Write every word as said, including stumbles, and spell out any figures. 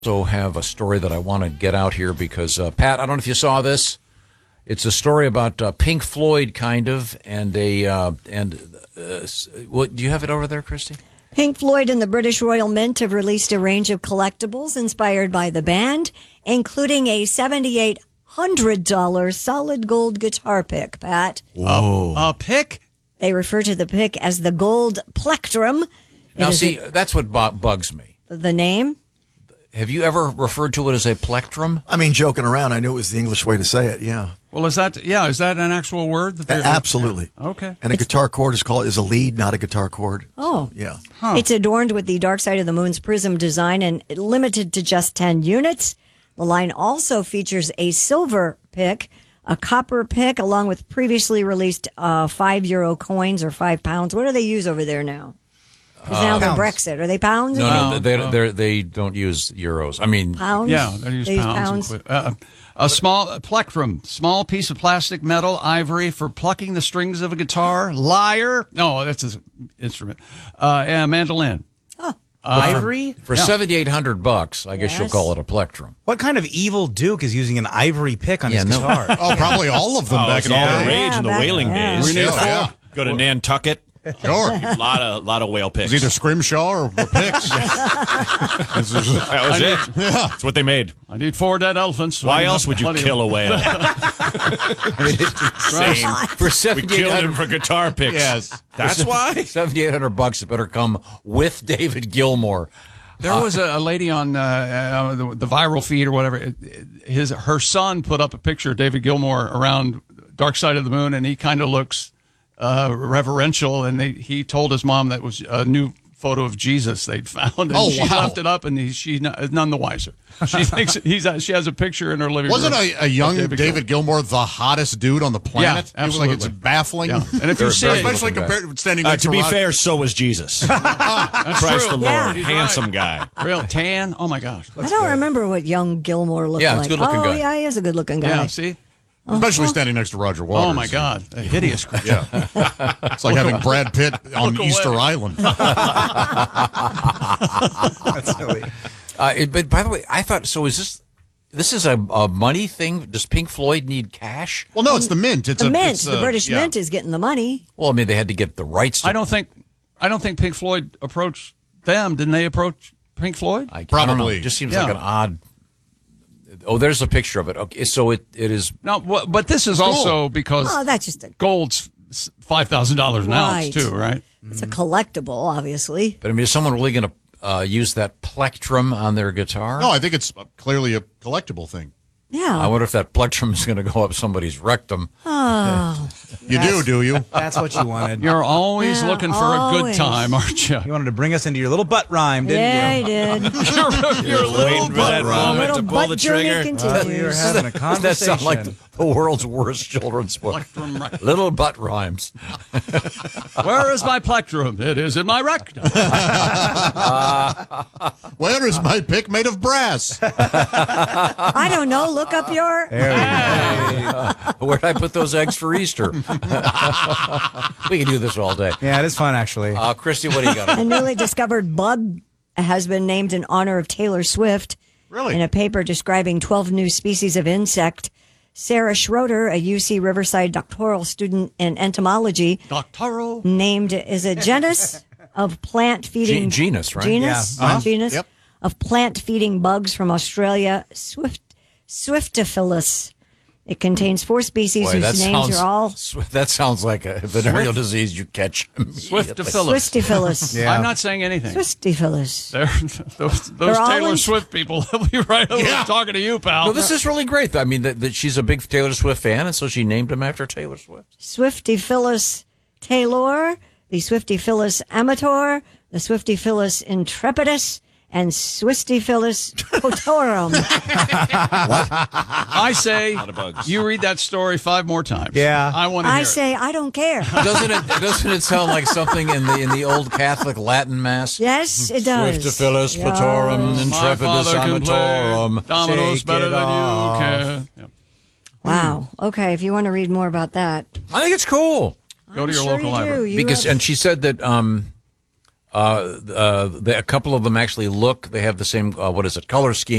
also have a story that I want to get out here because, uh, Pat, I don't know if you saw this. It's a story about uh, Pink Floyd, kind of, and a uh, and uh, what do you have it over there, Christy? Pink Floyd and the British Royal Mint have released a range of collectibles inspired by the band, including a seven thousand eight hundred dollars solid gold guitar pick, Pat. Whoa. A pick? They refer to the pick as the gold plectrum. Now, It is see, a- that's what bu- bugs me. the name? Have you ever referred to it as a plectrum? I mean, joking around, I knew it was the English way to say it, yeah. Well, is that, yeah, is that an actual word? That there's a- Absolutely. Okay. And a guitar chord is called is a lead, not a guitar chord. Oh. Yeah. Huh. It's adorned with the Dark Side of the Moon's prism design and limited to just ten units. The line also features a silver pick, a copper pick, along with previously released uh, five euro coins or five pounds. What do they use over there now? Because now they're Brexit. Are they pounds? No, again? no, they they they don't use euros. I mean, Pounds? Yeah, they use They use pounds. and qui- Uh, a small a plectrum, small piece of plastic, metal, ivory for plucking the strings of a guitar. Lyre. No, that's an instrument. Uh, and a mandolin. Ivory? for Yeah. seventy eight hundred bucks, I guess you'll Yes. call it a plectrum. What kind of evil duke is using an ivory pick on Yeah, his no. guitar? Oh, probably all of them back in the yeah. day. Yeah, Rage in the back- whaling yeah. days. We need Yeah. yeah. Go to Nantucket. Sure. A lot of lot of whale It picks. was either Scrimshaw or, or Picks. that was it. Yeah. That's what they made. I need four dead elephants. Why else would you Plenty of- kill a whale? Same. For We seventy eight killed him hundred for guitar picks. Yes. That's why. seventy eight hundred bucks, it better come with David Gilmour. There was a, a lady on uh, uh, the, the viral feed or whatever. It- it- His her son put up a picture of David Gilmour around Dark Side of the Moon, and he kind of looks uh, reverential. And they, he told his mom that was a new photo of Jesus they'd found. And Oh, she wow. left it up, and he, she is none the wiser. She thinks he's she has a picture in her living Wasn't room. a, a young of David, Gilmour the hottest dude on the planet? Yeah, It was like it's absolutely. baffling. Yeah. And if you Very, see very it, good Especially looking guy. compared standing Uh, next to be Rod- fair, so was Jesus. Christ the Lord, Yeah. handsome guy. real tan. Oh my gosh. I don't remember what young Gilmore looked Yeah, like. it's a good-looking oh, guy. yeah, he is a good-looking guy. Yeah. See. especially standing next to Roger Waters. Oh my God. A hideous creature. Yeah. It's like having Brad Pitt on Look Easter away. Island. That's silly. Uh, it, but by the way, I thought so. Is this this is a, a money thing? Does Pink Floyd need cash? Well, no, it's the Mint. It's The a, Mint, it's the a- British yeah. Mint is getting the money. Well, I mean, they had to get the rights. To I don't think I don't think Pink Floyd approached them. Didn't they approach Pink Floyd? I, I don't know. Probably. It just seems Yeah. like an odd. Oh, there's a picture of it. Okay, so it, it is. No, wha- but this is also because Oh, that's just a gold's five thousand dollars an Right. ounce too, right? it's a collectible, obviously. But I mean, is someone really going to uh, use that plectrum on their guitar? No, I think it's clearly a collectible thing. I Yeah. wonder if that plectrum is going to go up somebody's rectum. Oh, You do, do you? That's what you wanted. You're always Yeah, looking for a good always. time, aren't you? You wanted to bring us into your little butt rhyme, didn't yeah, you? he did. you're, you're a little Waiting for that The moment little to pull the butt journey trigger. continues. We were having a Does conversation. that sound like the, the world's worst children's book? Plectrum right. Little butt rhymes. Where is my plectrum? It is in my rectum. Where is my pick made of brass? I don't know. Look up your. Where'd I put those eggs for Easter? We can do this all day. Yeah, it is fun, actually. Uh, Christy, what do you got? A newly discovered bug has been named in honor of Taylor Swift. Really? In a paper describing twelve new species of insect, Sarah Schroeder, a U C Riverside doctoral student in entomology, Doctoral. named is a genus of plant feeding Gen- genus, right? Genus, Yeah. Uh-huh. genus Yep. of plant feeding bugs from Australia, Swift Swiftophilus. It contains four species Boy, whose that names sounds, are all sw- that sounds like a venereal disease you catch. Swiftophilus. Swiftophilus. Yeah. I'm not saying anything. Swiftophilus. They're, those those They're all Taylor in- Swift people, they'll be right over Yeah. talking to you, pal. No, this is really great. I mean, that, that she's a big Taylor Swift fan, and so she named him after Taylor Swift. Swiftophilus taylor, the Swiftophilus amator, the Swiftophilus intrepidus, and Swiftophilus cotorum. I say of bugs. you read that story five more times. Yeah. I want to hear I it. say I don't care. Doesn't it? Doesn't it sound like something in the in the old Catholic Latin Mass? Yes, it does. Swiftophilus platorum My intrepidus father can play amatorum. dominoes Shake better it than off. you can. Yep. Wow. Okay, if you want to read more about that, I think it's cool Go to your sure local you library. do. You because, have- and she said that um, Uh, uh, the, a couple of them actually look. They have the same. Uh, what is it? Color scheme.